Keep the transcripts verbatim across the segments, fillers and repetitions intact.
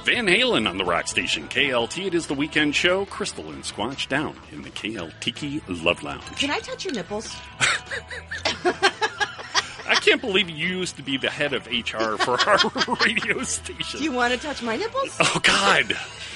Van Halen on the rock station K L T. It is the weekend show. Crystal and Squatch down in the K L Tiki Love Lounge. Can I touch your nipples? I can't believe you used to be the head of H R for our radio station. Do you want to touch my nipples? Oh, God.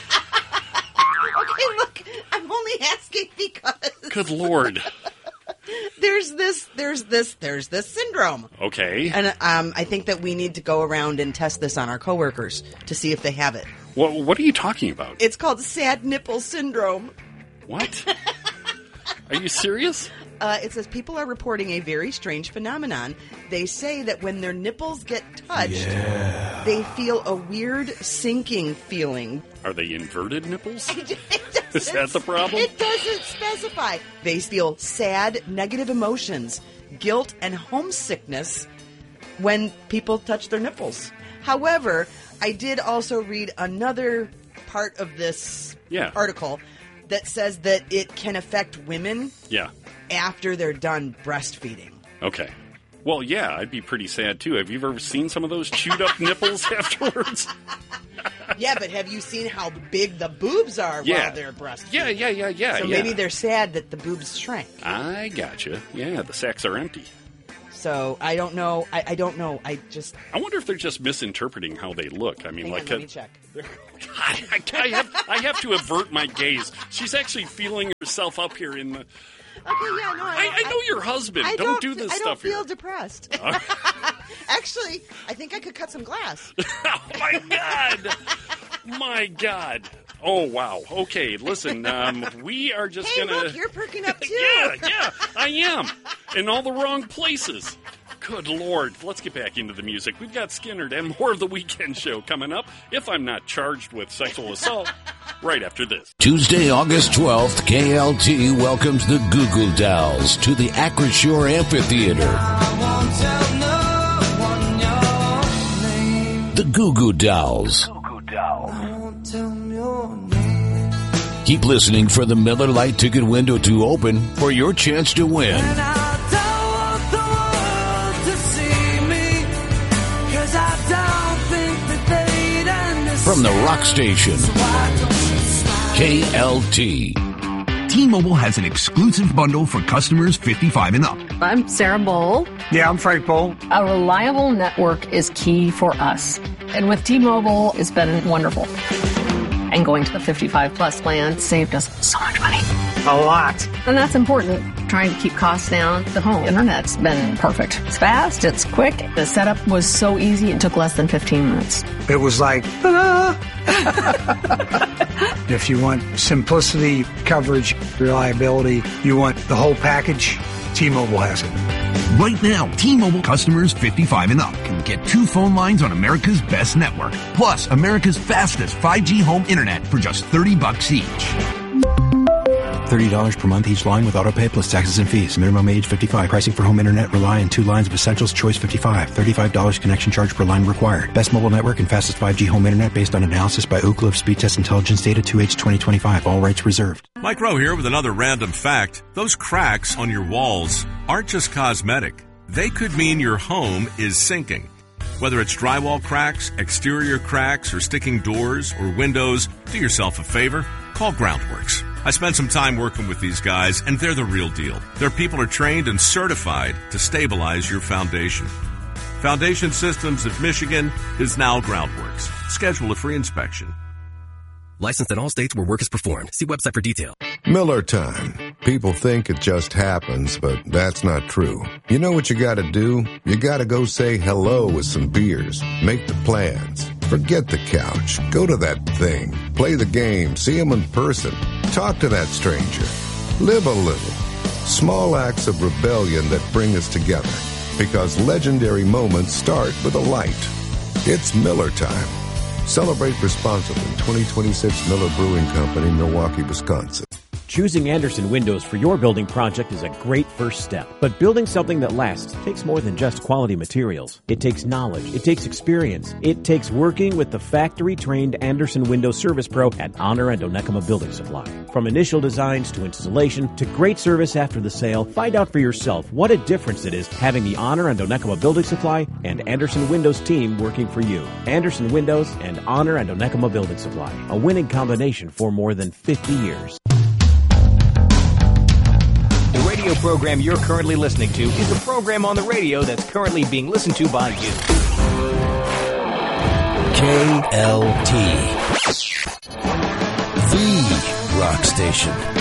Okay, look, I'm only asking because... Good Lord. There's this, there's this, there's this syndrome. Okay. And um, I think that we need to go around and test this on our coworkers to see if they have it. What, what are you talking about? It's called sad nipple syndrome. What? Are you serious? Uh, it says people are reporting a very strange phenomenon. They say that when their nipples get touched, yeah. they feel a weird sinking feeling. Are they inverted nipples? It Is that the problem? It doesn't specify. They feel sad, negative emotions, guilt, and homesickness when people touch their nipples. However, I did also read another part of this yeah. article that says that it can affect women yeah. after they're done breastfeeding. Okay. Well, yeah, I'd be pretty sad, too. Have you ever seen some of those chewed up nipples afterwards? Yeah, but have you seen how big the boobs are yeah. while they're breastfeeding? Yeah, yeah, yeah, yeah. So yeah. maybe they're sad that the boobs shrank. I gotcha. Yeah, the sacks are empty. So I don't know. I, I don't know. I just. I wonder if they're just misinterpreting how they look. I mean, Hang like. on, let a, me check. I, I, I have I have to avert my gaze. She's actually feeling herself up here in the. Okay, yeah, no, I, I, I know your husband. I don't, don't do this I stuff don't feel here. depressed. Actually, I think I could cut some glass. Oh my God! My God! Oh wow! Okay, listen. Um, we are just hey, gonna. Look, you're perking up too. yeah, yeah, I am in all the wrong places. Good Lord. Let's get back into the music. We've got Skinner and more of the weekend show coming up, if I'm not charged with sexual assault, right after this. Tuesday, August twelfth, K L T welcomes the Goo Goo Dolls to the Acrisure Amphitheater. The Goo Goo Dolls. Keep listening for the Miller Lite ticket window to open for your chance to win. From the rock station, K L T. T-Mobile has an exclusive bundle for customers fifty-five and up. I'm Sarah Bowl. Yeah, I'm Frank Bowl. A reliable network is key for us. And with T-Mobile, it's been wonderful. And going to the fifty-five plus plan saved us so much money. A lot. And that's important. Trying to keep costs down. The home internet's been perfect. It's fast, it's quick. The setup was so easy, it took less than fifteen minutes. It was like, ta-da! If you want simplicity, coverage, reliability, you want the whole package, T-Mobile has it. Right now, T-Mobile customers fifty-five and up can get two phone lines on America's best network, plus America's fastest five G home internet for just thirty bucks each. thirty dollars per month each line with autopay plus taxes and fees. Minimum age fifty-five. Pricing for home internet rely on two lines of Essentials Choice fifty-five. thirty-five dollars connection charge per line required. Best mobile network and fastest five G home internet based on analysis by Ookla of Speed Test Intelligence Data two H twenty twenty-five. All rights reserved. Mike Rowe here with another random fact. Those cracks on your walls aren't just cosmetic. They could mean your home is sinking. Whether it's drywall cracks, exterior cracks, or sticking doors or windows, do yourself a favor. Call Groundworks. I spent some time working with these guys, and they're the real deal. Their people are trained and certified to stabilize your foundation. Foundation Systems of Michigan is now Groundworks. Schedule a free inspection. Licensed in all states where work is performed. See website for detail. Miller time. People think it just happens, but that's not true. You know what you gotta do? You gotta go say hello with some beers. Make the plans. Forget the couch. Go to that thing. Play the game. See them in person. Talk to that stranger. Live a little. Small acts of rebellion that bring us together. Because legendary moments start with a light. It's Miller time. Celebrate responsibly. twenty twenty-six Miller Brewing Company, Milwaukee, Wisconsin. Choosing Anderson Windows for your building project is a great first step. But building something that lasts takes more than just quality materials. It takes knowledge. It takes experience. It takes working with the factory-trained Anderson Windows Service Pro at Honor and Onekama Building Supply. From initial designs to installation to great service after the sale, find out for yourself what a difference it is having the Honor and Onekama Building Supply and Anderson Windows team working for you. Anderson Windows and Honor and Onekama Building Supply, a winning combination for more than fifty years. The radio program you're currently listening to is a program on the radio that's currently being listened to by you. K L T, the rock station.